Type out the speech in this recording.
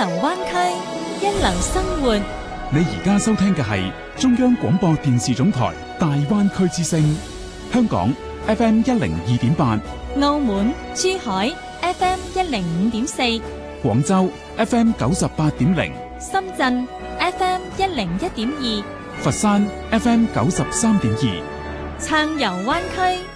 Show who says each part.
Speaker 1: 流灣區，一流生活。
Speaker 2: 你而家收聽嘅係中央廣播電視總台大灣區之聲，香港 FM 102.8，
Speaker 1: 澳門、珠海 FM 105.4，
Speaker 2: 廣州 FM 98.0，
Speaker 1: 深圳 FM 101.2，
Speaker 2: 佛山 FM 93.2，
Speaker 1: 暢遊灣區。